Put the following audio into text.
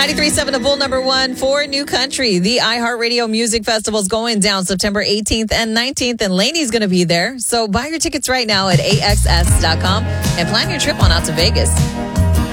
93.7 The Bull, number one for New Country. The iHeartRadio Music Festival is going down September 18th and 19th, and Laney's going to be there. So buy your tickets right now at AXS.com and plan your trip on out to Vegas.